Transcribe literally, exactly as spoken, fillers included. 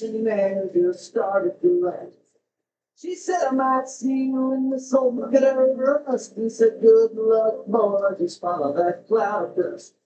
station there just started to land. She said, I might see you in the soul. Look at her rust. He said, good luck, boy. Just follow that cloud of dust.